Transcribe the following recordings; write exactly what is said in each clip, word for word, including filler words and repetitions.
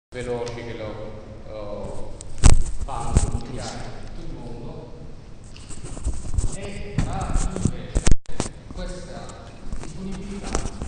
veloci che lo uh, fanno comunicare tutto il mondo e ha invece questa disponibilità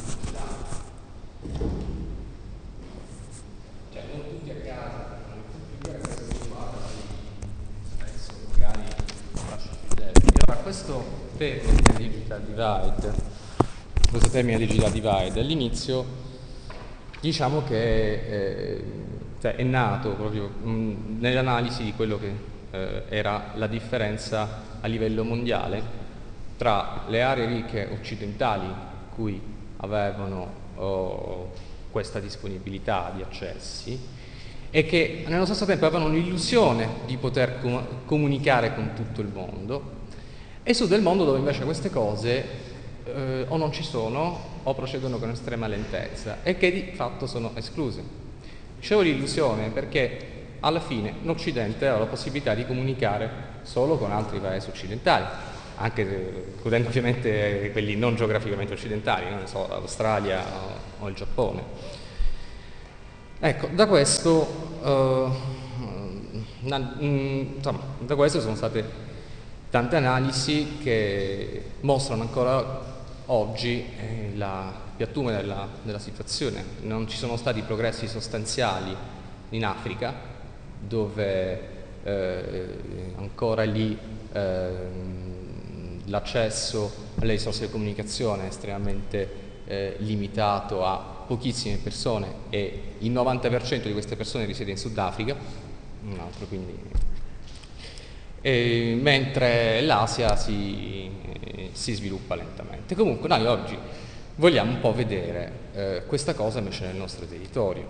cioè non tutti a casa, non tutti a casa adesso magari lascio più dentro. E ora questo termine digital divide, questo termine digital divide all'inizio diciamo che eh, cioè è nato proprio mh, nell'analisi di quello che eh, era la differenza a livello mondiale tra le aree ricche occidentali cui avevano oh, questa disponibilità di accessi e che nello stesso tempo avevano l'illusione di poter com- comunicare con tutto il mondo, e sud del mondo dove invece queste cose eh, o non ci sono o procedono con estrema lentezza e che di fatto sono escluse. Dicevo l'illusione perché alla fine l'Occidente ha la possibilità di comunicare solo con altri paesi occidentali, anche includendo ovviamente quelli non geograficamente occidentali, non so, l'Australia o, o il Giappone. Ecco, da questo, eh, na, insomma, da questo sono state tante analisi che mostrano ancora oggi eh, la piattume della, della situazione. Non ci sono stati progressi sostanziali in Africa, dove eh, ancora lì eh, l'accesso alle risorse di comunicazione è estremamente eh, limitato a pochissime persone e il novanta per cento di queste persone risiede in Sudafrica, un altro quindi. E mentre l'Asia si, si sviluppa lentamente. Comunque noi oggi vogliamo un po' vedere eh, questa cosa invece nel nostro territorio,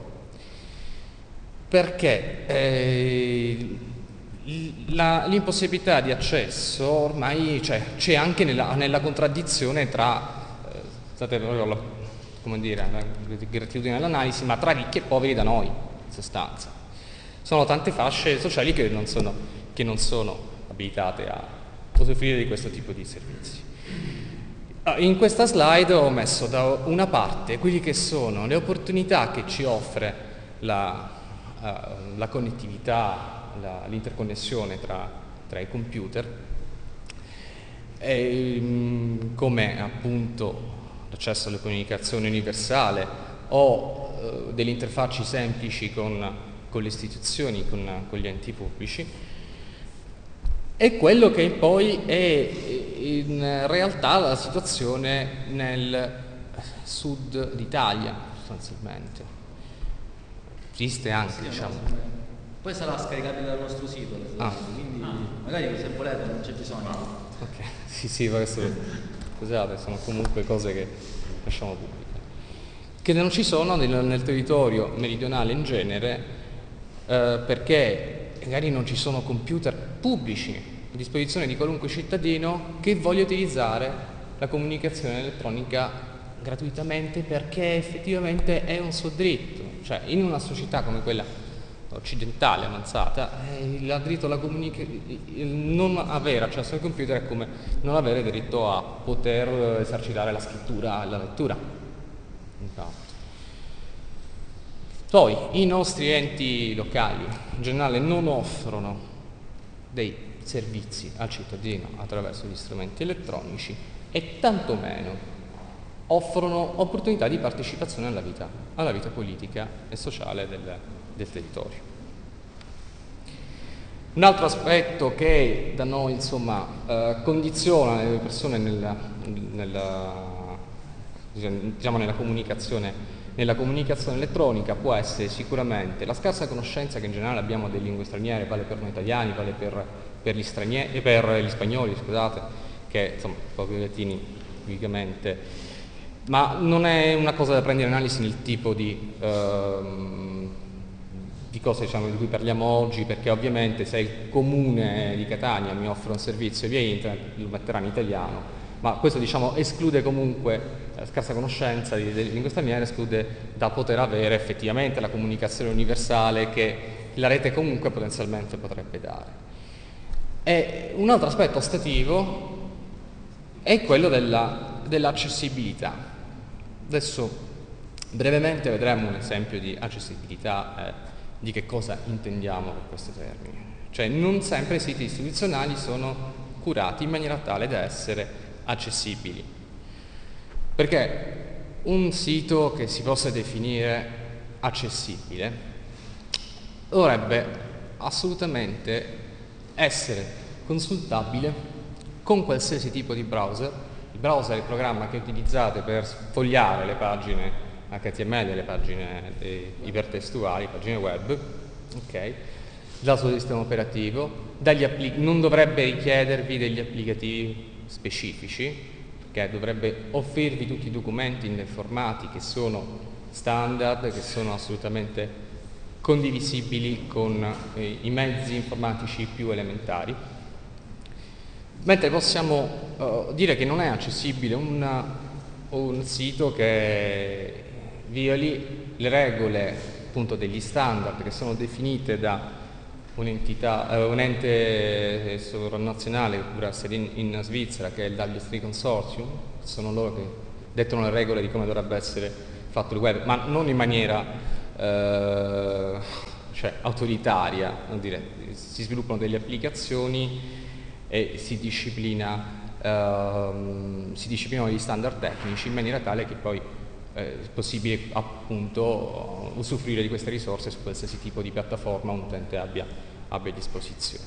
perché eh, la, l'impossibilità di accesso ormai cioè, c'è anche nella, nella contraddizione tra, eh, state proprio la, come dire, la gratitudine dell'analisi, ma tra ricchi e poveri da noi, in sostanza. Sono tante fasce sociali che non sono che non sono abilitate a usufruire di questo tipo di servizi. In questa slide ho messo da una parte quelli che sono le opportunità che ci offre la, uh, la connettività, la, l'interconnessione tra, tra i computer, e, um, come appunto l'accesso alle comunicazioni universale o uh, delle interfacce semplici con, con le istituzioni, con, con gli enti pubblici, è quello che poi è in realtà la situazione nel sud d'Italia, sostanzialmente. Triste anche, sì, diciamo. Poi sarà scaricabile dal nostro sito, ah. quindi ah. magari se volete non c'è bisogno. Ok, sì, sì, questo, scusate, sono comunque cose che lasciamo pubbliche. Che non ci sono nel, nel territorio meridionale in genere, eh, perché magari non ci sono computer pubblici a disposizione di qualunque cittadino che voglia utilizzare la comunicazione elettronica gratuitamente, perché effettivamente è un suo diritto. Cioè, in una società come quella occidentale avanzata, eh, il diritto alla comunicazione, non avere accesso al computer è come non avere diritto a poter esercitare la scrittura e la lettura. Infatti. Poi i nostri enti locali in generale non offrono dei servizi al cittadino attraverso gli strumenti elettronici e tantomeno offrono opportunità di partecipazione alla vita, alla vita politica e sociale del, del territorio. Un altro aspetto che da noi insomma eh, condiziona le persone nella, nella, diciamo, nella comunicazione Nella comunicazione elettronica può essere sicuramente la scarsa conoscenza che in generale abbiamo delle lingue straniere, vale per noi italiani, vale per, per, gli, stranieri, per gli spagnoli, scusate, che insomma proprio i latini tipicamente, ma non è una cosa da prendere in analisi nel tipo di, ehm, di cose diciamo, di cui parliamo oggi, perché ovviamente se il comune di Catania mi offre un servizio via internet lo metterà in italiano, ma questo diciamo esclude comunque la scarsa conoscenza di, delle lingue straniere, esclude da poter avere effettivamente la comunicazione universale che la rete comunque potenzialmente potrebbe dare. E un altro aspetto ostativo è quello della, dell'accessibilità. Adesso brevemente vedremo un esempio di accessibilità eh, di che cosa intendiamo per questo termine. Cioè non sempre i siti istituzionali sono curati in maniera tale da essere accessibili. Perché un sito che si possa definire accessibile dovrebbe assolutamente essere consultabile con qualsiasi tipo di browser. Il browser è il programma che utilizzate per sfogliare le pagine H T M L, le pagine ipertestuali, pagine web, ok? Dal suo sistema operativo, dagli non dovrebbe richiedervi degli applicativi specifici, perché dovrebbe offrirvi tutti i documenti nei formati che sono standard, che sono assolutamente condivisibili con eh, i mezzi informatici più elementari. Mentre possiamo uh, dire che non è accessibile un, un sito che violi le regole appunto degli standard che sono definite da un'entità, eh, un ente sovranazionale che pure sede in, in Svizzera, che è il W tre Consortium. Sono loro che dettano le regole di come dovrebbe essere fatto il web, ma non in maniera eh, cioè, autoritaria, non dire, si sviluppano delle applicazioni e si disciplina, ehm, si disciplinano gli standard tecnici in maniera tale che poi eh, è possibile appunto usufruire di queste risorse su qualsiasi tipo di piattaforma un utente abbia, abbia a disposizione.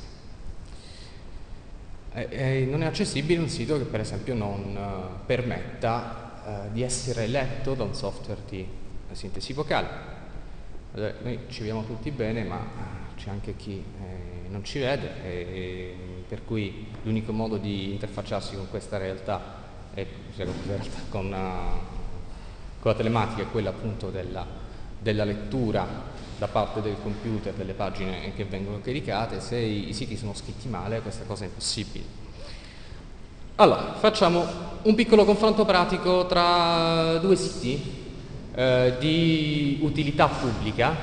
E, e non è accessibile un sito che per esempio non uh, permetta uh, di essere letto da un software di sintesi vocale. Allora, noi ci vediamo tutti bene, ma c'è anche chi eh, non ci vede, e, per cui l'unico modo di interfacciarsi con questa realtà, è, cioè, con, questa realtà con, uh, con la telematica, è quella appunto della, della lettura da parte del computer delle pagine che vengono caricate. Se i, i siti sono scritti male, questa cosa è impossibile. Allora, facciamo un piccolo confronto pratico tra due siti eh, di utilità pubblica,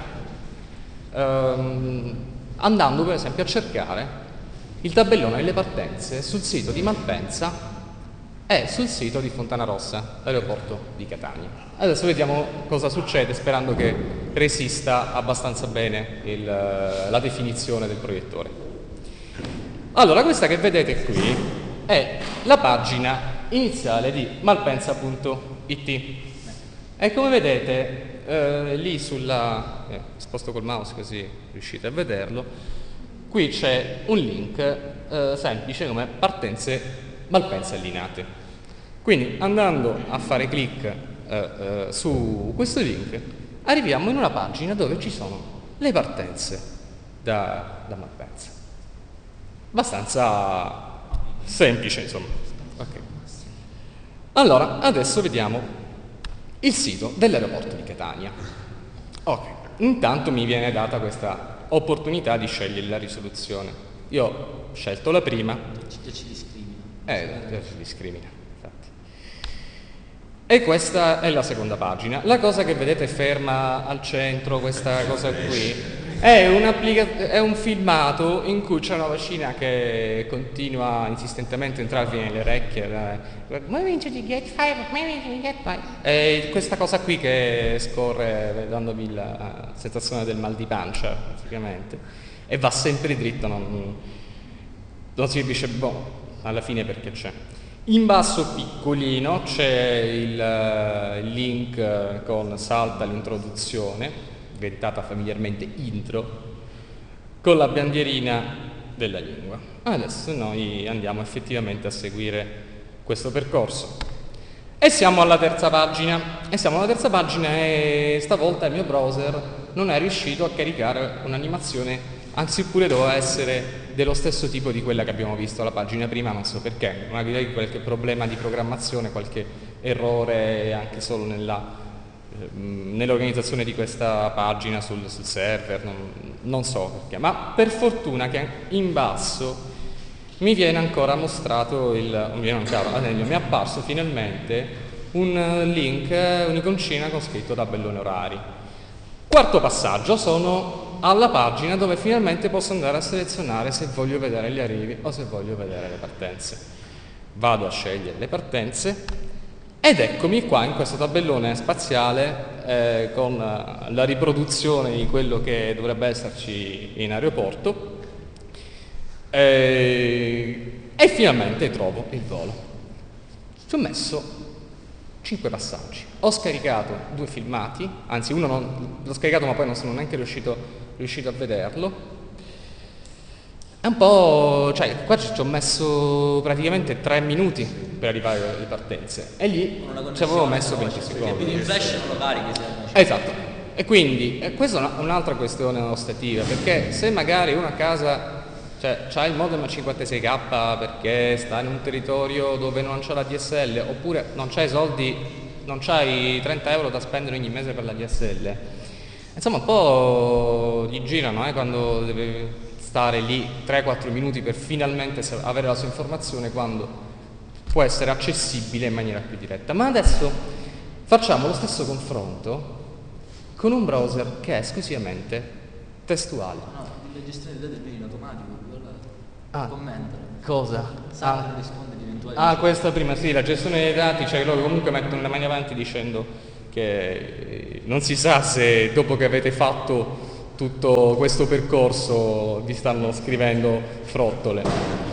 ehm, andando per esempio a cercare il tabellone delle partenze sul sito di Malpensa e sul sito di Fontanarossa, l'aeroporto di Catania. Adesso vediamo cosa succede, sperando che resista abbastanza bene il, la definizione del proiettore. Allora, questa che vedete qui è la pagina iniziale di malpensa punto it e come vedete eh, lì sulla... Eh, sposto col mouse così riuscite a vederlo. Qui c'è un link eh, semplice come partenze Malpensa allineate. Quindi andando a fare clic eh, eh, su questo link arriviamo in una pagina dove ci sono le partenze da, da Malpensa. Abbastanza semplice, insomma. Okay. Allora, adesso vediamo il sito dell'aeroporto di Catania. Ok, intanto mi viene data questa opportunità di scegliere la risoluzione. Io ho scelto la prima. Già ci discrimina. Eh, già ci discrimina, infatti. E questa è la seconda pagina. La cosa che vedete ferma al centro, questa cosa qui, è, è un filmato in cui c'è una vocina che continua insistentemente a entrarvi nelle orecchie. Moving to the gate five, moving to the gate five. E questa cosa qui che scorre dandovi la sensazione del mal di pancia, praticamente, e va sempre dritto, non, non si capisce boh, alla fine perché c'è. In basso piccolino c'è il, il link con salta l'introduzione, diventata familiarmente intro, con la bandierina della lingua. Adesso noi andiamo effettivamente a seguire questo percorso e siamo alla terza pagina e siamo alla terza pagina e stavolta il mio browser non è riuscito a caricare un'animazione, anzi pure doveva essere dello stesso tipo di quella che abbiamo visto alla pagina prima, non so perché, magari qualche problema di programmazione, qualche errore anche solo nella nell'organizzazione di questa pagina sul, sul server, non, non so perché, ma per fortuna che in basso mi viene ancora mostrato il, non mi viene ancora, mi è apparso finalmente un link, un'iconcina con scritto tabellone orari. Quarto passaggio, sono alla pagina dove finalmente posso andare a selezionare se voglio vedere gli arrivi o se voglio vedere le partenze. Vado a scegliere le partenze Ed eccomi qua in questo tabellone spaziale eh, con la riproduzione di quello che dovrebbe esserci in aeroporto eh, e finalmente trovo il volo. Ci ho messo cinque passaggi. Ho scaricato due filmati, anzi uno non, l'ho scaricato ma poi non sono neanche riuscito, riuscito a vederlo. È un po', cioè qua ci ho messo praticamente tre minuti per arrivare alle partenze e lì ci avevo messo venti secondi. Quindi in flash non lo carichi. Esatto. E quindi e questa è una, un'altra questione ostativa, perché se magari uno a casa, cioè c'ha il modem cinquantasei K perché sta in un territorio dove non c'è la D S L, oppure non c'hai soldi, non c'hai trenta euro da spendere ogni mese per la D S L, insomma un po' gli girano eh, quando deve stare lì tre quattro minuti per finalmente avere la sua informazione, quando può essere accessibile in maniera più diretta. Ma adesso facciamo lo stesso confronto con un browser che è esclusivamente testuale. No, la gestione dei dati è in automatico, ah, commenta. Cosa? Sa ah, rispondere di eventuali. Ah, questa prima, sì, la gestione dei dati, cioè loro comunque mettono le mani avanti dicendo che non si sa se dopo che avete fatto tutto questo percorso vi stanno scrivendo frottole.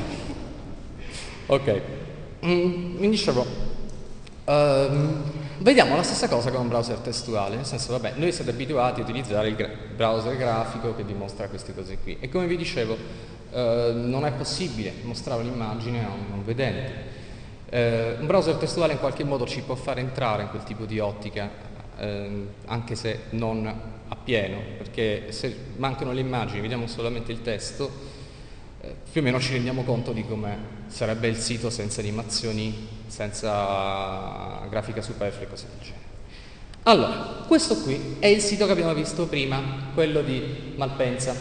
Ok, mm, mi dicevo, um, vediamo la stessa cosa con un browser testuale, nel senso, vabbè, noi siete abituati a utilizzare il gra- browser grafico che dimostra queste cose qui, e come vi dicevo, uh, non è possibile mostrare un'immagine a un non vedente. Uh, un browser testuale in qualche modo ci può far entrare in quel tipo di ottica, Uh, anche se non appieno, perché se mancano le immagini, vediamo solamente il testo, eh, più o meno ci rendiamo conto di come sarebbe il sito senza animazioni, senza grafica superflua e cose del genere. Allora, questo qui è il sito che abbiamo visto prima, quello di Malpensa.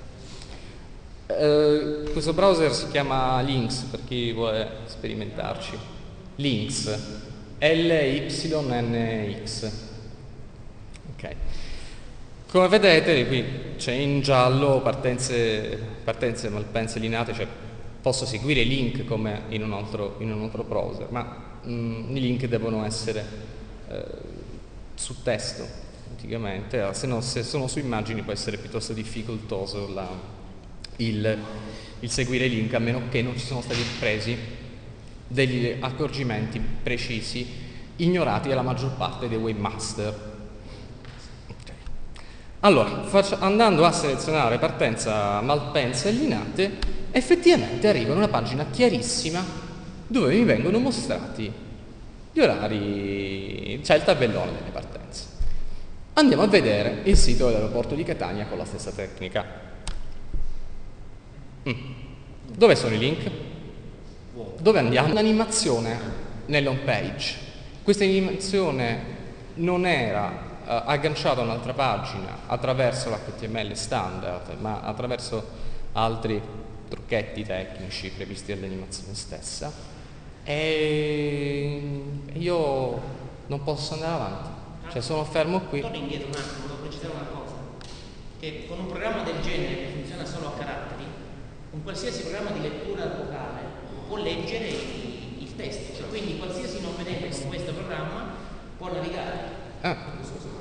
Uh, questo browser si chiama Lynx, per chi vuole sperimentarci. Lynx, L Y N X. Ok, come vedete qui c'è in giallo partenze, partenze Malpensa Linate, cioè posso seguire i link come in un altro, in un altro browser, ma mm, i link devono essere eh, su testo praticamente, se no, se sono su immagini può essere piuttosto difficoltoso la, il, il seguire i link, a meno che non ci sono stati presi degli accorgimenti precisi ignorati dalla maggior parte dei webmaster. Allora, faccio, andando a selezionare partenza Malpensa e Linate, effettivamente arrivo in una pagina chiarissima dove mi vengono mostrati gli orari, c'è il tabellone delle partenze. Andiamo a vedere il sito dell'aeroporto di Catania con la stessa tecnica. Mm. Dove sono i link? Dove andiamo? Un'animazione nell'home page. Questa animazione non era Uh, agganciato a un'altra pagina attraverso l'H T M L standard, ma attraverso altri trucchetti tecnici previsti dall'animazione stessa, e io non posso andare avanti, cioè sono fermo qui. Torno indietro un attimo, volevo precisare una cosa, che con un programma del genere che funziona solo a caratteri, un qualsiasi programma di lettura vocale può leggere il, il testo, cioè, quindi qualsiasi non vedente con questo programma può navigare. Ah.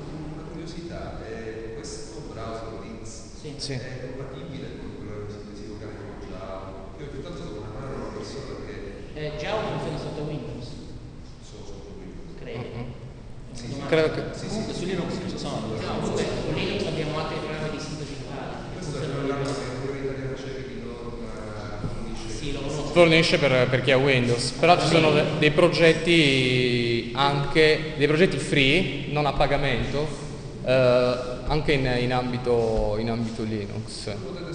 Eh, questo browser Lynx sì. Sì. è compatibile con quello che si vocale con Java? Io piuttosto devo parlare con una persona che Eh, Java funziona sotto Windows, sono sotto Windows. credo. Mm-hmm. Credo che... Sì, sì, su Linux ci sono due. No, comunque su Linux abbiamo altri programmi di sintesi vocale. Questo è il programma che quello italiano c'è che non fornisce. Sì, lo conosco. fornisce per, per chi ha Windows, però ci sono de- dei progetti anche, dei progetti free, non a pagamento, eh, anche in, in, ambito, in ambito Linux.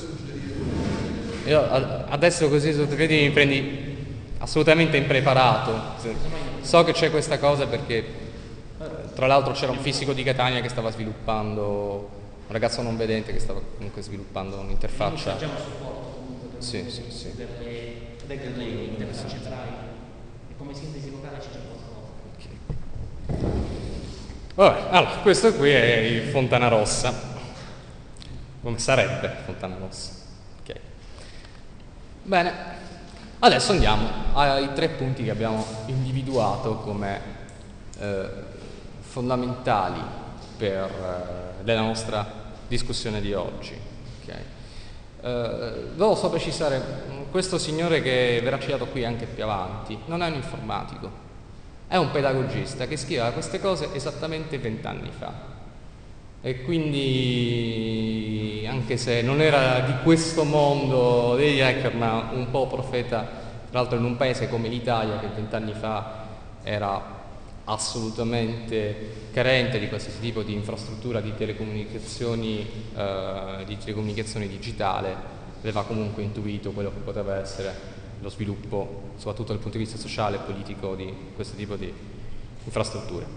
Io a- adesso così sotto piedi mi prendi assolutamente impreparato. So che c'è questa cosa perché tra l'altro c'era un fisico di Catania che stava sviluppando, un ragazzo non vedente che stava comunque sviluppando un'interfaccia. Linux ha già un supporto comunque per, Sì, sì, sì. per le, per le interfacce braille, e come sintesi vocale c'è già qualcosa. Vabbè, allora, questo qui è il Fontana Rossa, come sarebbe Fontana Rossa. Ok. Bene, adesso andiamo ai tre punti che abbiamo individuato come eh, fondamentali per eh, la nostra discussione di oggi. Okay. Eh, devo solo precisare, questo signore che verrà citato qui anche più avanti non è un informatico, è un pedagogista che scriveva queste cose esattamente vent'anni fa. E quindi, anche se non era di questo mondo degli hacker, ma un po' profeta, tra l'altro in un paese come l'Italia che vent'anni fa era assolutamente carente di qualsiasi tipo di infrastruttura di telecomunicazioni, eh, di telecomunicazione digitale, aveva comunque intuito quello che poteva essere lo sviluppo, soprattutto dal punto di vista sociale e politico, di questo tipo di infrastrutture.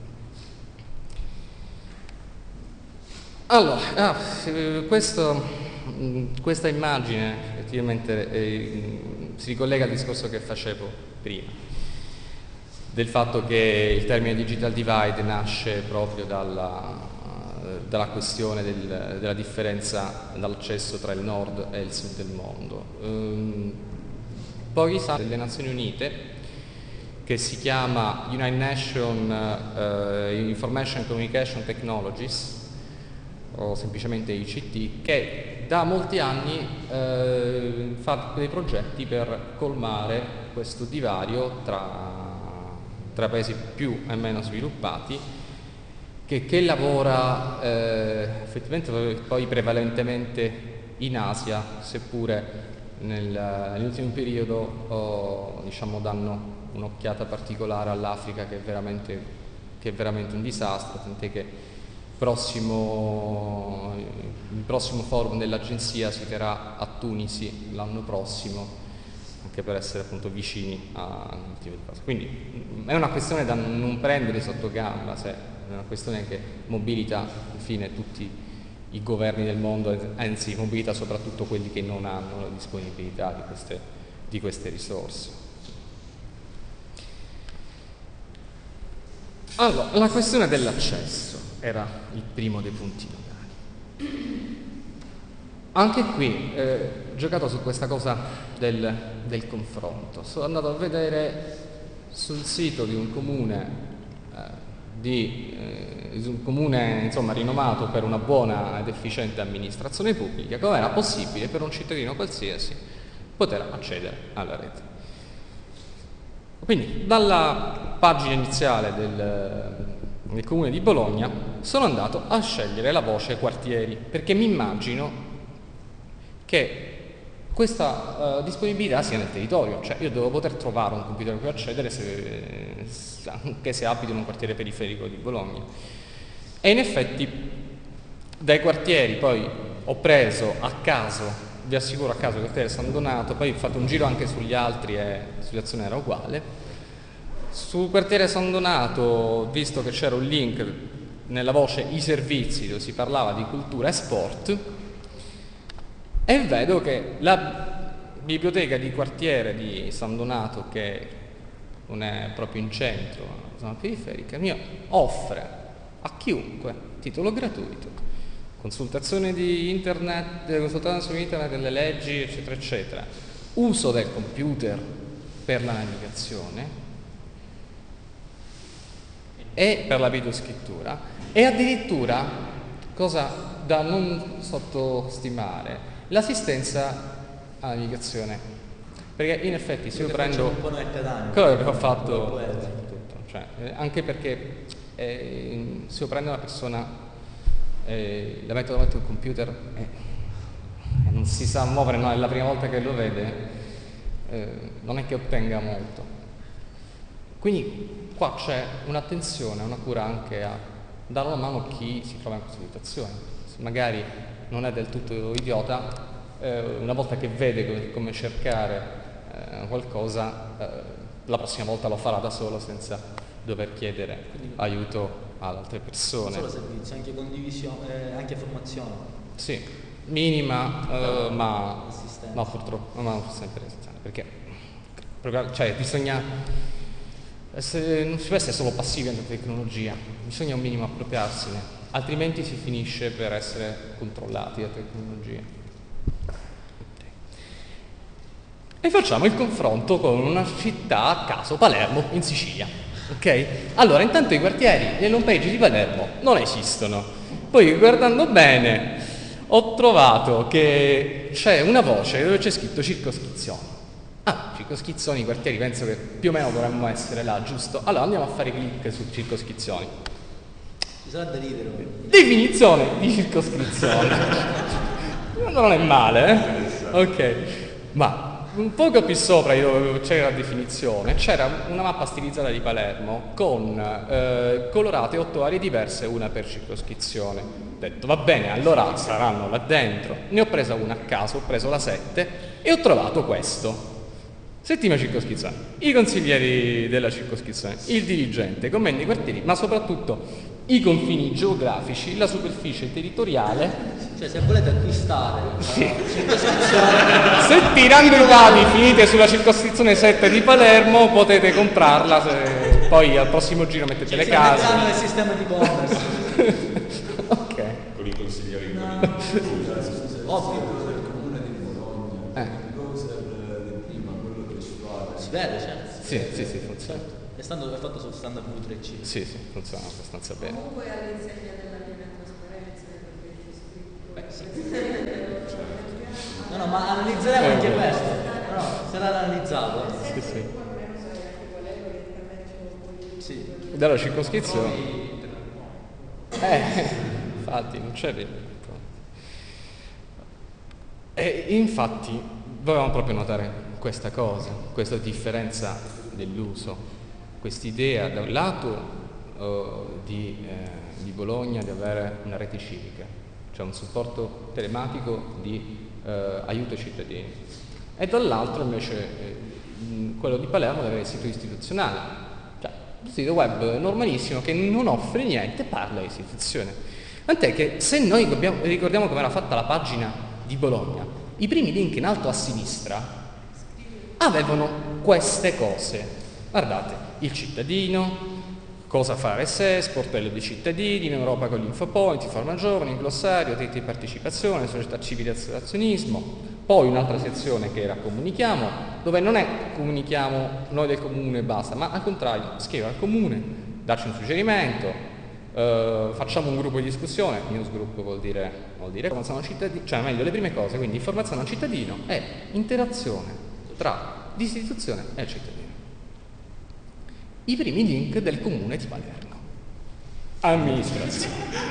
Allora, ah, questo, questa immagine effettivamente eh, si ricollega al discorso che facevo prima, del fatto che il termine digital divide nasce proprio dalla, dalla questione del, della differenza dall'accesso tra il nord e il sud del mondo. Um, poi sa delle Nazioni Unite, che si chiama United Nations uh, Information and Communication Technologies, o semplicemente I C T, che da molti anni eh, fa dei progetti per colmare questo divario tra, tra paesi più e meno sviluppati, che, che lavora eh, effettivamente poi prevalentemente in Asia, seppure nel, nell'ultimo periodo oh, diciamo, danno un'occhiata particolare all'Africa, che è veramente, che è veramente un disastro, tant'è che Prossimo, il prossimo forum dell'agenzia si terrà a Tunisi l'anno prossimo, anche per essere appunto vicini a quel tipo di cose. Quindi è una questione da non prendere sotto gamba, se è una questione che mobilita infine tutti i governi del mondo, anzi mobilita soprattutto quelli che non hanno la disponibilità di queste, di queste risorse. Allora, la questione dell'accesso era il primo dei punti nodali. Anche qui eh, ho giocato su questa cosa del, del confronto. Sono andato a vedere sul sito di un comune, eh, di, eh, un comune insomma, rinomato per una buona ed efficiente amministrazione pubblica, come era possibile per un cittadino qualsiasi poter accedere alla rete. Quindi dalla pagina iniziale del nel comune di Bologna sono andato a scegliere la voce quartieri, perché mi immagino che questa uh, disponibilità sia nel territorio, cioè io devo poter trovare un computer a cui accedere se, anche se abito in un quartiere periferico di Bologna. E in effetti dai quartieri poi ho preso a caso, vi assicuro a caso, il quartiere San Donato, poi ho fatto un giro anche sugli altri e la situazione era uguale. Sul quartiere San Donato, visto che c'era un link nella voce I servizi dove si parlava di cultura e sport, e vedo che la biblioteca di quartiere di San Donato, che non è proprio in centro, ma una zona periferica, mi offre a chiunque titolo gratuito, consultazione di internet, consultazione su internet delle leggi, eccetera, eccetera, uso del computer per la navigazione e per la videoscrittura, e addirittura, cosa da non sottostimare, l'assistenza alla navigazione, perché in effetti se io prendo quello che ho fatto, tutto, cioè, eh, anche perché eh, se io prendo una persona, eh, la metto davanti a un computer e eh, non si sa muovere, no, è la prima volta che lo vede, eh, non è che ottenga molto. Quindi qua c'è un'attenzione, una cura anche a dare una mano a chi si trova in questa situazione. Se magari non è del tutto idiota, eh, una volta che vede come, come cercare eh, qualcosa, eh, la prossima volta lo farà da solo senza dover chiedere aiuto ad altre persone. Non solo servizio, anche condivisione, eh, anche formazione. Sì, minima, eh, ma, ma purtroppo ma sempre essenziale, perché cioè, bisogna essere, non si può essere solo passivi alla tecnologia, bisogna un minimo appropriarsene, altrimenti si finisce per essere controllati da tecnologia. E facciamo il confronto con una città a caso, Palermo, in Sicilia. Ok? Allora, intanto i quartieri nelle home page di Palermo non esistono. Poi, guardando bene, ho trovato che c'è una voce dove c'è scritto circoscrizioni. Ah, circoscrizioni, quartieri, penso che più o meno dovremmo essere là, giusto? Allora andiamo a fare clic su circoscrizioni. Ci sarà da ridere. Definizione di circoscrizione. Non è male, eh? Ok. Ma un poco più sopra dove c'era la definizione, c'era una mappa stilizzata di Palermo con eh, colorate otto aree diverse, una per circoscrizione. Ho detto, va bene, allora saranno là dentro. Ne ho presa una a caso, ho preso la sette e ho trovato questo. Settima circoscrizione, i consiglieri della circoscrizione, il dirigente, commenti i quartieri, ma soprattutto i confini geografici, la superficie territoriale. Cioè, se volete acquistare Sì. la circoscrizione, Se tirando i dadi finite sulla circoscrizione sette di Palermo potete comprarla, se poi al prossimo giro mettete cioè, le si case. metteranno nel sistema di commerce. Ok. Con i consiglieri in Ovvio. Eh. Si vede, certo. Sì, sì, sì, funziona. È, stato, è fatto sul standard V tre C. Sì, sì, funziona abbastanza bene. Comunque all'insegna della piena trasparenza, perché c'è scritto. Beh, sì. No, no, ma analizzeremo anche questo. No, sarà analizzato. Sì, sì. Sì. Dalla circoscrizione. Eh, infatti, non c'è vero. E infatti, volevamo proprio notare questa cosa, questa differenza dell'uso, quest'idea da un lato uh, di, eh, di Bologna di avere una rete civica, cioè un supporto telematico di uh, aiuto ai cittadini, e dall'altro invece eh, quello di Palermo di avere il sito istituzionale, cioè un sito web normalissimo che non offre niente, parla di istituzione. Tant'è che se noi dobbiamo, ricordiamo come era fatta la pagina di Bologna, i primi link in alto a sinistra avevano queste cose. Guardate, il cittadino, cosa fare se, sportello dei cittadini, in Europa con gli infopoint, forma giovani, il glossario, diritti di partecipazione, società civile e associazionismo, poi un'altra sezione che era comunichiamo, dove non è comunichiamo noi del comune e basta, ma al contrario, scrivere al comune, darci un suggerimento, eh, facciamo un gruppo di discussione, newsgroup vuol dire, vuol dire informazione al cittadino, cioè meglio le prime cose, quindi informazione al cittadino e interazione tra l'istituzione e il cittadino. I primi link del comune di Palermo. Amministrazione.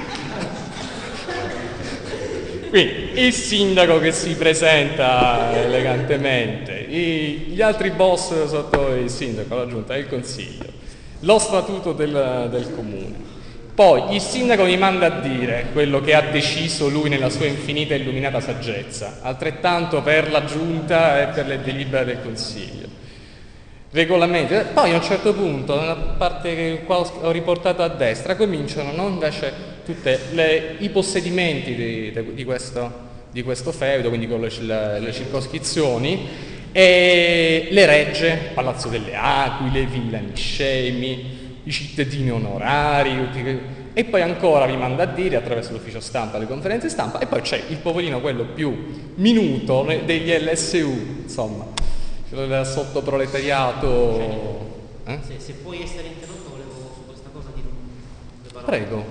Quindi il sindaco che si presenta elegantemente, i, gli altri boss sotto il sindaco, la giunta, il consiglio, lo statuto del, del comune. Poi il sindaco mi manda a dire quello che ha deciso lui nella sua infinita e illuminata saggezza, altrettanto per la giunta e per le delibere del consiglio. Regolamenti. Poi a un certo punto, nella parte che qua ho riportato a destra, cominciano no, invece tutti i possedimenti di, di, questo, di questo feudo, quindi con le, le, le circoscrizioni, e le regge, Palazzo delle Aquile, Villa Niscemi, i cittadini onorari, e poi ancora vi manda a dire attraverso l'ufficio stampa, le conferenze stampa, e poi c'è il poverino, quello più minuto degli L S U, insomma, del sottoproletariato. Eh? Se, se puoi essere interrotto, volevo su questa cosa dire due parole. Prego.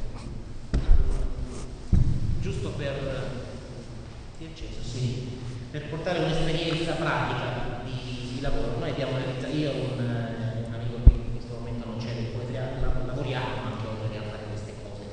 Giusto per, ti è acceso, sì, per portare un'esperienza pratica di, di lavoro. Noi abbiamo realizzato, io un, un amico che in questo momento non c'è, lavoriamo anche oltre a fare queste cose.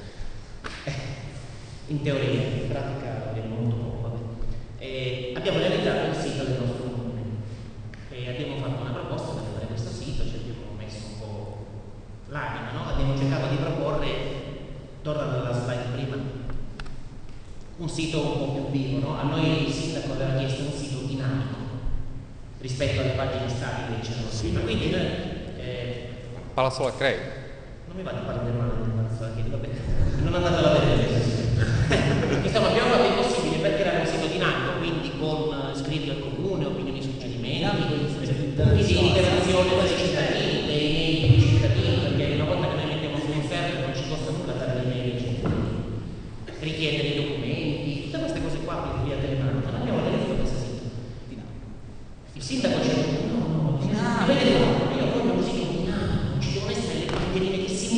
In teoria, in pratica abbiamo molto poco. Vabbè. E abbiamo realizzato il sito del nostro comune e abbiamo fatto una proposta per fare questo sito, ci abbiamo messo un po' l'anima, no? Abbiamo cercato di proporre, tornando alla slide prima, un sito un po' più vivo, no? A noi il sindaco aveva chiesto un sito dinamico rispetto alle pagine statiche che c'erano prima, quindi noi eh, Palazzo la Crei. non mi va di parlare male del Palazzo della Crei, vabbè, non andate a vedere. Insomma, abbiamo fatto il possibile per creare un sito dinamico, quindi con uh, iscritti al comune, opinioni, suggerimenti, punti di interazione con i cittadini, dei mail dei cittadini, perché una volta che noi mettiamo su un server non ci costa nulla dare le mail ai cittadini, richiedere i documenti, tutte queste cose qua per via telematica. Non abbiamo realizzato questo sito dinamico. Il sindaco ci ha detto no, no, dinamico, io voglio un sito dinamico, ci devono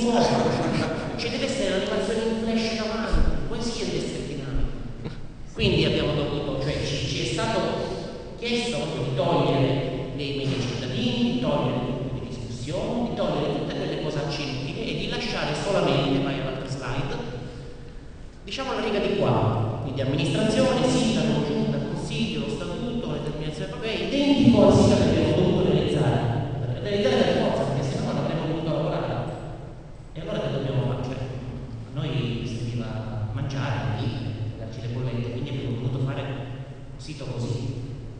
può, ci deve essere l'animazione in flash davanti, poesia deve essere dinamica. Quindi abbiamo dovuto, cioè ci, ci è stato chiesto proprio di togliere dei media cittadini, di togliere i gruppi di discussione, di togliere tutte quelle cose inutili e di lasciare solamente, vai all'altra slide, diciamo la riga di qua, quindi amministrazione, sindaco, giunta, consiglio, lo statuto, le determinazioni proprie, è identico al sito che abbiamo dovuto realizzare. Realizzare per forza, perché se no non avremmo potuto lavorare. E allora che dobbiamo fare? Cioè, a noi serviva mangiare, vivere, darci le bollette, quindi abbiamo dovuto fare un sito così.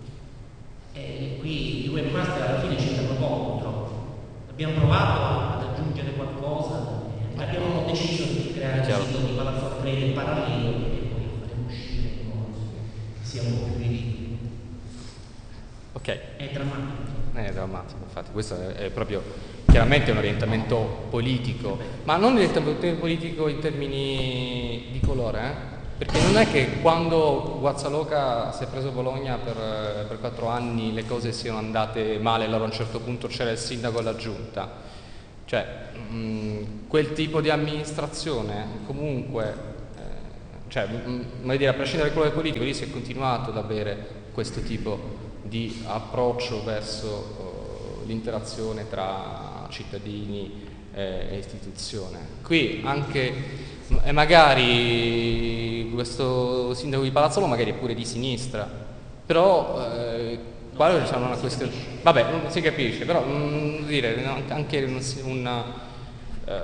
E qui i webmaster alla fine c'entrano poco, purtroppo. Abbiamo provato ad aggiungere qualcosa, e abbiamo deciso di creare un sito di Palazzo Acrede parallelo e poi faremo uscire in modo che sia un po' più ridicolo. Ok. È drammatico. È drammatico, infatti, questo è, è proprio chiaramente un orientamento politico, ma non un orientamento politico in termini di colore, eh? Perché non è che quando Guazzaloca si è preso Bologna per, per quattro anni le cose siano andate male, allora a un certo punto c'era il sindaco e la giunta. Cioè, mh, quel tipo di amministrazione comunque, eh, cioè, mh, voglio dire, a prescindere dal colore politico, lì si è continuato ad avere questo tipo di approccio verso uh, l'interazione tra cittadini eh, e istituzione. Qui anche, e magari questo sindaco di Palazzolo magari è pure di sinistra, però eh, qua c'è una questione, vabbè, non si capisce, però mh, dire, anche una, eh,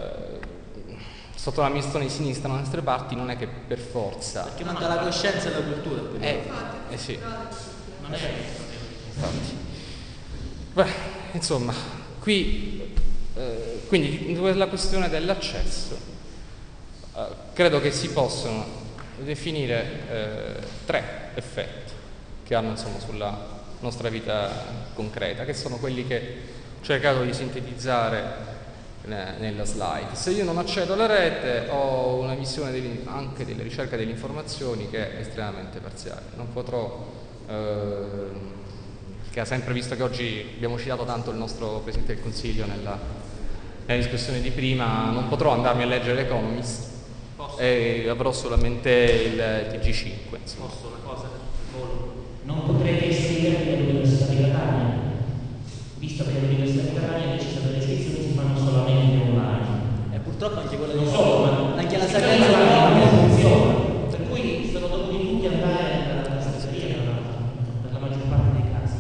sotto l'amministrazione di sinistra da nostre parti non è che per forza. Perché manca la coscienza e la cultura. Eh, eh sì. Non è Infatti. Beh, insomma, qui eh, quindi la questione dell'accesso eh, credo che si possono definire eh, tre effetti che hanno insomma sulla nostra vita concreta, che sono quelli che ho cercato di sintetizzare eh, nella slide. Se io non accedo alla rete ho una visione delle, anche della ricerca delle informazioni che è estremamente parziale, non potrò eh, che ha sempre visto che oggi abbiamo citato tanto il nostro Presidente del Consiglio nella, nella discussione di prima, non potrò andarmi a leggere l'Economist e avrò solamente il T G cinque. Insomma. Posso una cosa? Non potrete iscrivervi all'Università di Catania, visto che all'Università di Catania le iscrizioni si fanno solamente online. E purtroppo anche quella Non di solo, ma anche la si Sapienza creano non una funziona. funzione, per cui sono dovuti tutti andare alla segreteria per la maggior parte dei casi.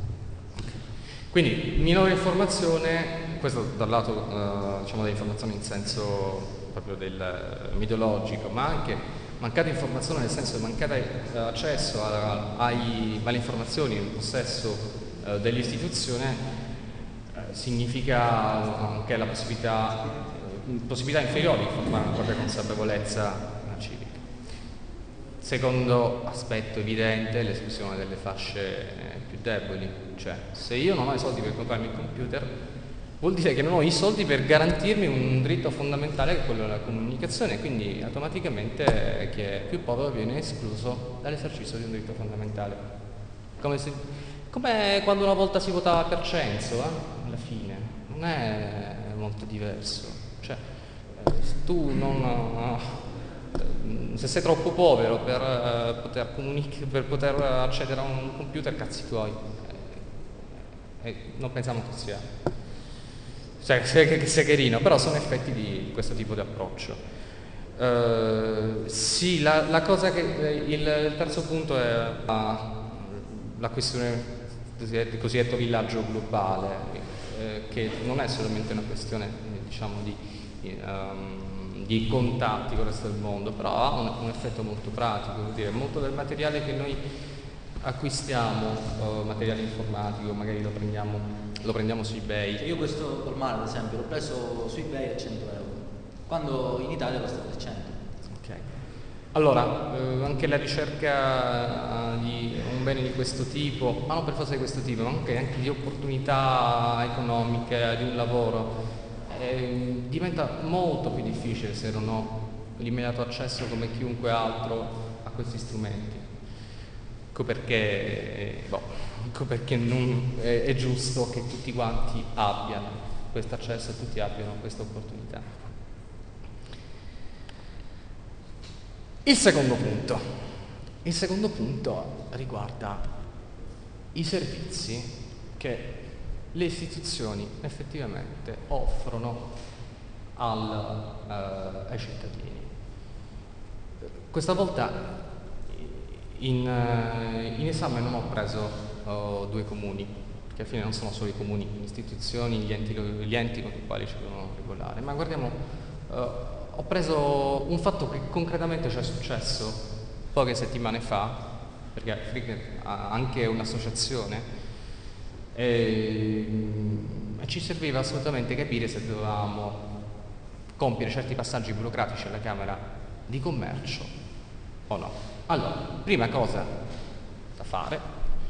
Quindi minore informazione, questo dal lato eh, diciamo dell'informazione in senso proprio del ideologico, ma anche mancata informazione nel senso di mancato eh, accesso a, ai, alle informazioni in possesso eh, dell'istituzione eh, significa anche la possibilità, eh, possibilità inferiore di formare una propria consapevolezza civica. Secondo aspetto evidente, l'esclusione delle fasce più deboli, cioè se io non ho i soldi per comprarmi il computer vuol dire che non ho i soldi per garantirmi un diritto fondamentale che è quello della comunicazione, quindi automaticamente chi è più povero viene escluso dall'esercizio di un diritto fondamentale. Come, se, come quando una volta si votava per censo, eh? Alla fine, non è molto diverso. Cioè, se tu non... se sei troppo povero per, uh, poter comunic- per poter accedere a un computer, cazzi tuoi. Eh, eh, non pensiamo che sia, cioè, che sia carino, però sono effetti di questo tipo di approccio. Uh, sì, la, la cosa che il, il terzo punto è la, la questione del cosiddetto villaggio globale, eh, che non è solamente una questione, diciamo, di, di um, di contatti con il resto del mondo, però ha un, un effetto molto pratico, vuol dire molto del materiale che noi acquistiamo, uh, materiale informatico, magari lo prendiamo, lo prendiamo su eBay. Io questo normale, ad esempio, l'ho preso su eBay a cento euro, quando in Italia costa trecento. Ok. Allora, eh, anche la ricerca uh, di un bene di questo tipo, ma non per forza di questo tipo, ma anche, anche di opportunità economiche, di un lavoro, Eh, diventa molto più difficile se non ho l'immediato accesso come chiunque altro a questi strumenti. Ecco perché, boh, ecco perché non, è, è giusto che tutti quanti abbiano questo accesso e tutti abbiano questa opportunità. Il secondo punto. Il secondo punto riguarda i servizi che le istituzioni effettivamente offrono al, eh, ai cittadini. Questa volta in, in esame non ho preso oh, due comuni, che alla fine non sono solo i comuni, le istituzioni, gli enti, gli enti con i quali ci devono regolare, ma guardiamo, eh, ho preso un fatto che concretamente ci è successo poche settimane fa, perché Flickr ha anche un'associazione e, e ci serviva assolutamente capire se dovevamo compiere certi passaggi burocratici alla Camera di Commercio o no. Allora, prima cosa da fare,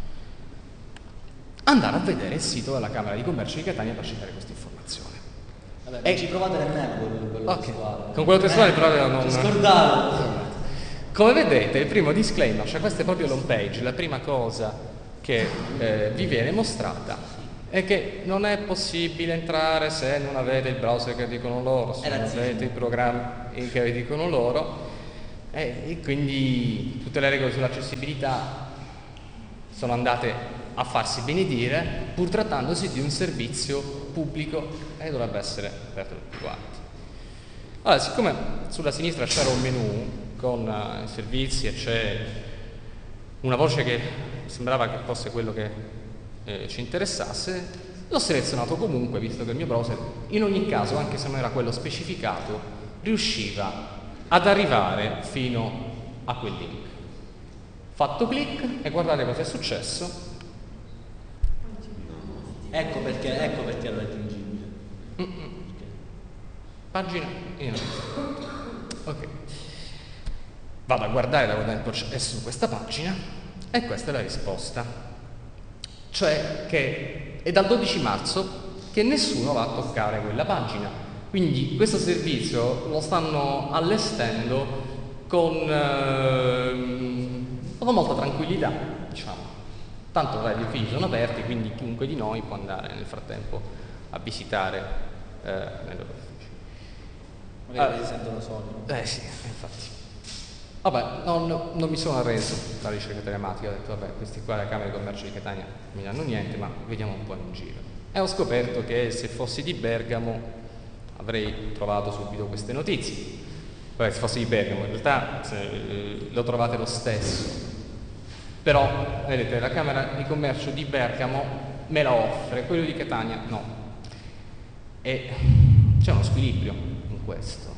andare a vedere il sito della Camera di Commercio di Catania per cercare questa informazione. Vabbè, E- non ci provate nemmeno quello, quello Ok, testuale. con quello testuale Eh, però non... ci scordate. Come vedete, il primo disclaimer, cioè questa è proprio l'home page, la prima cosa che eh, vi viene mostrata è che non è possibile entrare se non avete il browser che dicono loro, se È non razzismo. avete i programmi che vi dicono loro, e, e quindi tutte le regole sull'accessibilità sono andate a farsi benedire, pur trattandosi di un servizio pubblico e dovrebbe essere aperto a tutti quanti. Allora, siccome sulla sinistra c'era un menu con uh, i servizi e c'è una voce che sembrava che fosse quello che eh, ci interessasse, l'ho selezionato comunque, visto che il mio browser, in ogni caso, anche se non era quello specificato, riusciva ad arrivare fino a quel link. Fatto clic e guardate cosa è successo. Ecco perché, ecco perché era raggiungibile. Mm-mm. Pagina in alto. Ok. Vado a guardare da quando è su questa pagina e questa è la risposta. Cioè che è dal dodici marzo che nessuno va a toccare quella pagina. Quindi questo servizio lo stanno allestendo con, ehm, con molta tranquillità, diciamo. Tanto gli uffici sono aperti, quindi chiunque di noi può andare nel frattempo a visitare eh, nei loro uffici. Magari Ah. si sentono soli. no? Eh sì, infatti. Vabbè, non, non mi sono arreso alla ricerca telematica, ho detto vabbè, questi qua alla Camera di Commercio di Catania mi danno niente, ma vediamo un po' in giro. E ho scoperto che se fossi di Bergamo avrei trovato subito queste notizie. Vabbè, se fossi di Bergamo, in realtà se, eh, lo trovate lo stesso. Però, vedete, la Camera di Commercio di Bergamo me la offre, quello di Catania no. E c'è uno squilibrio in questo.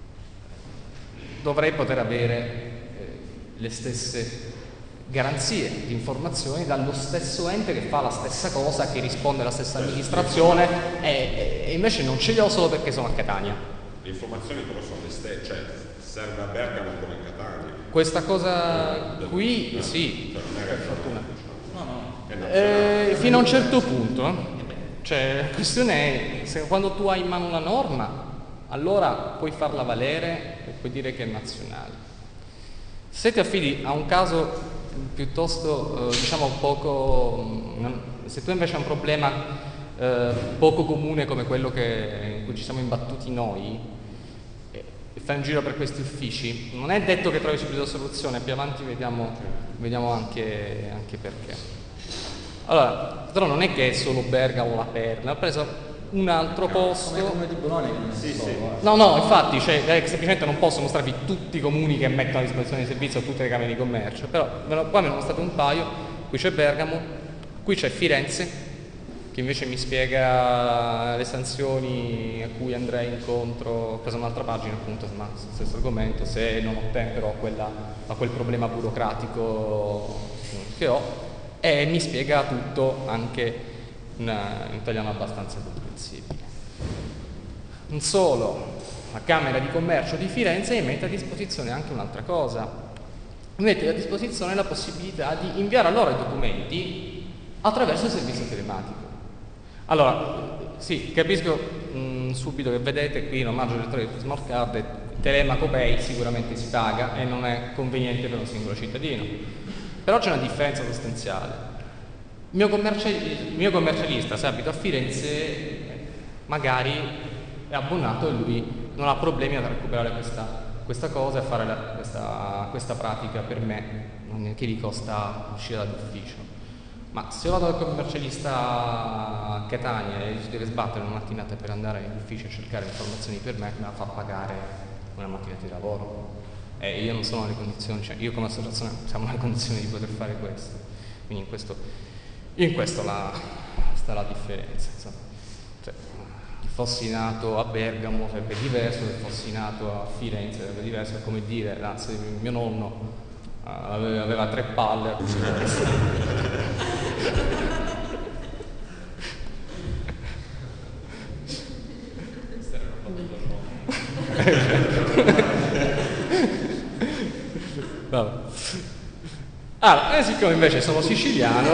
Dovrei poter avere eh, le stesse garanzie di informazioni dallo stesso ente che fa la stessa cosa, che risponde alla stessa amministrazione e, e invece non ce li ho solo perché sono a Catania. Le informazioni però sono le stesse, cioè serve a Bergamo come a Catania. Questa cosa qui, sì, Cioè, non è per che fortuna. No, no. è nazionale. Eh, fino a un certo punto, cioè la questione è se quando tu hai in mano una norma, allora puoi farla valere e puoi dire che è nazionale. Se ti affidi a un caso piuttosto, eh, diciamo, poco, non- se tu invece hai un problema eh, poco comune come quello che, in cui ci siamo imbattuti noi, e, e fai un giro per questi uffici, non è detto che trovi subito la soluzione, più avanti vediamo, vediamo anche, anche perché. Allora, però non è che è solo Bergamo la perla, ho preso un altro Come il posto. comune di Bologna che non è Sì, solo, sì. eh. No, no, infatti, cioè, eh, semplicemente non posso mostrarvi tutti i comuni che mettono a disposizione di servizio a tutte le camere di commercio, però ve lo- qua me ne ho mostrato un paio, qui c'è Bergamo, qui c'è Firenze, che invece mi spiega le sanzioni a cui andrei incontro, ho preso un'altra pagina appunto, ma sullo stesso argomento, se non ottempero a, quella, a quel problema burocratico che ho, e mi spiega tutto anche in, in italiano abbastanza comprensibile. Non solo, la Camera di Commercio di Firenze mette a disposizione anche un'altra cosa, mette a disposizione la possibilità di inviare a loro i documenti attraverso il servizio telematico. Allora, sì, capisco mh, subito che vedete qui in omaggio al lettore di smart card, Telemaco Pay sicuramente si paga e non è conveniente per un singolo cittadino, però c'è una differenza sostanziale. Il mio, commerciali- il mio commercialista, se abita a Firenze, magari è abbonato e lui non ha problemi ad recuperare questa questa cosa e fare la, questa, questa pratica per me non è che vi costa uscire dall'ufficio. Ma se vado dal commercialista a Catania e si deve sbattere una mattinata per andare in ufficio e cercare informazioni per me, me la fa pagare una mattinata di lavoro. E io non sono nelle condizioni, cioè io come associazione siamo nelle condizioni di poter fare questo. Quindi in questo, in questo la, sta la differenza. Insomma. Cioè, se fossi nato a Bergamo sarebbe diverso, se fossi nato a Firenze sarebbe diverso, è come dire, anzi mio nonno uh, aveva, aveva tre palle. Vabbè. Allora, e siccome invece sono siciliano,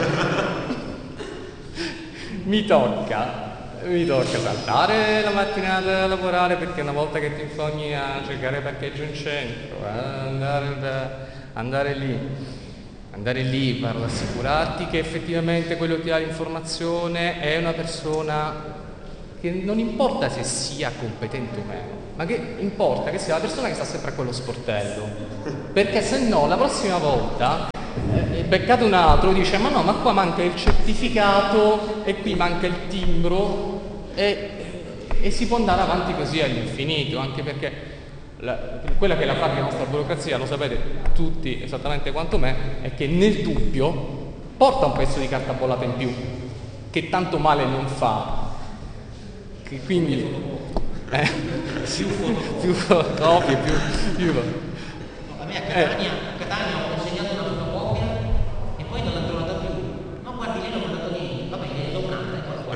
mi tocca mi tocca saltare la mattinata a lavorare, perché una volta che ti infogni a cercare parcheggio in centro, andare, andare lì, andare lì per assicurarti che effettivamente quello che ti dà l'informazione è una persona che non importa se sia competente o meno, ma che importa che sia la persona che sta sempre a quello sportello, perché se no la prossima volta eh, beccate un altro, dice ma no, ma qua manca il certificato e qui manca il timbro e, e si può andare avanti così all'infinito, anche perché la, quella che è la pratica della nostra burocrazia, lo sapete tutti esattamente quanto me, è che nel dubbio porta un pezzo di carta bollata in più che tanto male non fa, che quindi eh, più più fotocopie, più, più a me a Catania, a Catania ho consegnato una fotocopia e poi non l'ho trovata più. No, guardi, lei non mi ha dato niente. Vabbè, ne do un'altra, eccola qua.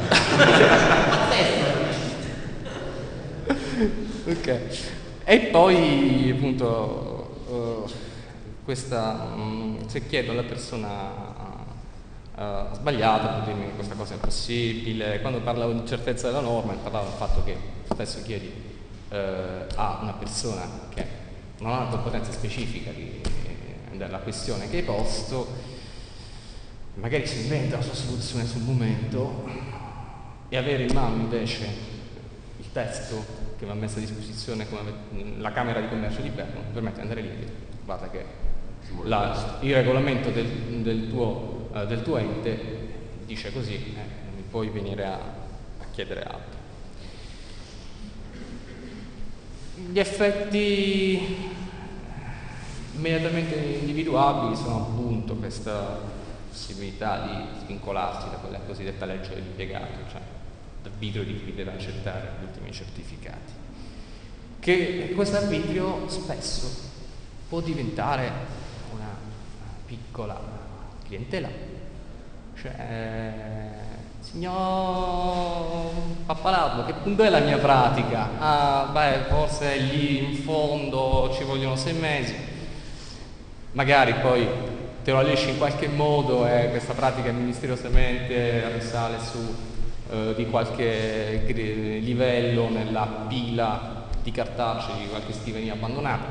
Pazzesco. Ok. E poi appunto uh, questa um, se chiedo alla persona uh, sbagliata, dirmi questa cosa è impossibile. Quando parlavo di certezza della norma, parlavo del fatto che spesso chiedi uh, a una persona che non ha una competenza specifica di, della questione che hai posto, magari si inventa la sua soluzione sul momento, e avere in mano invece il testo che mi ha messo a disposizione come la Camera di Commercio di Bergamo, mi permette di andare lì e dire guarda che la, il regolamento del, del, tuo, uh, del tuo ente dice così, eh, puoi venire a, a chiedere altro. Gli effetti immediatamente individuabili sono appunto questa possibilità di svincolarsi da quella cosiddetta legge dell'impiegato, cioè l'arbitrio di chi deve accettare gli ultimi certificati, che questo arbitrio spesso può diventare una piccola clientela, cioè signor Pappalardo, che punto è la mia pratica? Ah, beh, forse lì in fondo ci vogliono sei mesi. Magari poi te lo allisci in qualche modo e questa pratica misteriosamente risale su eh, di qualche livello nella pila di cartacei di qualche scrivania abbandonata.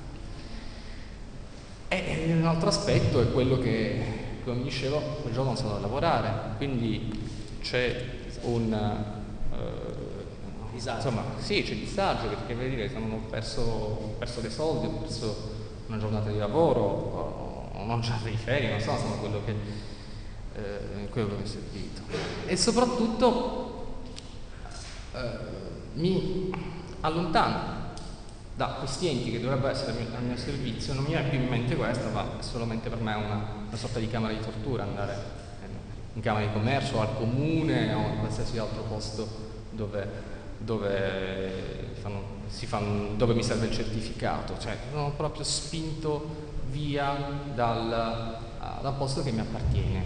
E un altro aspetto è quello che, come dicevo, quel giorno non sono a lavorare, quindi c'è un uh, disagio. Insomma, sì, c'è disagio, perché vuol dire che hanno perso, ho perso dei soldi, ho perso una giornata di lavoro, o, o non già dei ferie, non so, insomma, quello che, eh, quello che mi è servito. E soprattutto eh, mi allontano da questi enti che dovrebbero essere al mio servizio. Non mi viene più in mente questo, ma è solamente per me una, una sorta di camera di tortura andare in camera di commercio o al comune o in qualsiasi altro posto dove, dove, fanno, si fanno, dove mi serve il certificato, cioè sono proprio spinto via dal, uh, dal posto che mi appartiene.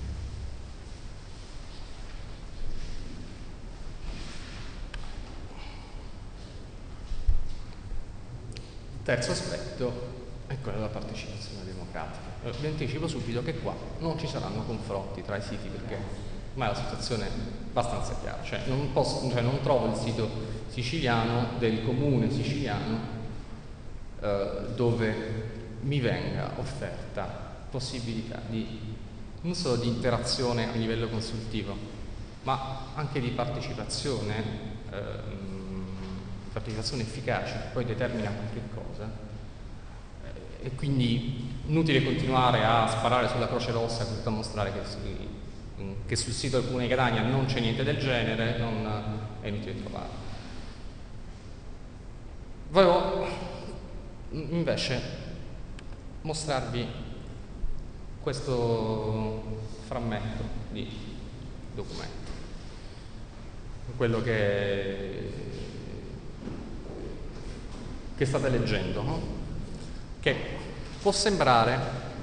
Terzo aspetto è quello della partecipazione democratica. Vi anticipo subito che qua non ci saranno confronti tra i siti, perché ormai la situazione è abbastanza chiara, cioè non, posso, cioè non trovo il sito siciliano del comune siciliano eh, dove mi venga offerta possibilità di non solo di interazione a livello consultivo, ma anche di partecipazione ehm, partecipazione efficace che poi determina qualche cosa, e quindi inutile continuare a sparare sulla Croce Rossa per mostrare che, che sul sito del Comune di Catania non c'è niente del genere, non è inutile trovare. Volevo invece mostrarvi questo frammento di documento, quello che, che state leggendo, no? Che può sembrare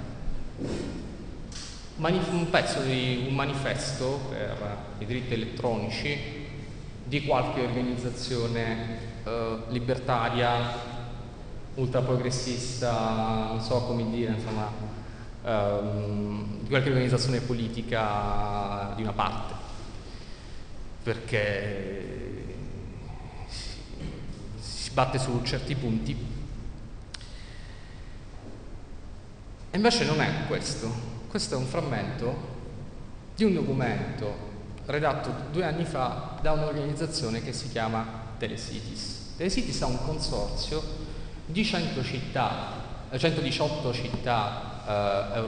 un pezzo di un manifesto per i diritti elettronici di qualche organizzazione eh, libertaria, ultraprogressista, non so come dire, insomma, ehm, di qualche organizzazione politica di una parte, perché si, si batte su certi punti. E invece non è questo, questo è un frammento di un documento redatto due anni fa da un'organizzazione che si chiama Telecities. Telecities ha un consorzio di cento città, centodiciotto città eh,